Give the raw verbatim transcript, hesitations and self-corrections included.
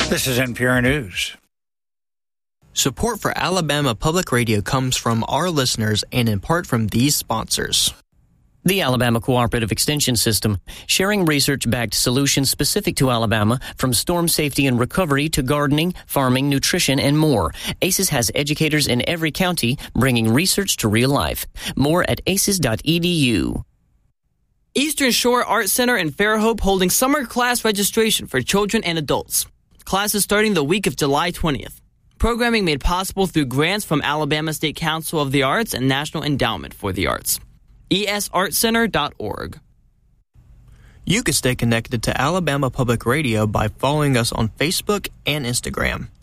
This is N P R News. Support for Alabama Public Radio comes from our listeners and in part from these sponsors. The Alabama Cooperative Extension System, sharing research-backed solutions specific to Alabama, from storm safety and recovery to gardening, farming, nutrition, and more. ACES has educators in every county, bringing research to real life. More at aces dot e d u. Eastern Shore Art Center in Fairhope holding summer class registration for children and adults. Classes starting the week of July twentieth. Programming made possible through grants from Alabama State Council of the Arts and National Endowment for the Arts. e s art center dot org. You can stay connected to Alabama Public Radio by following us on Facebook and Instagram.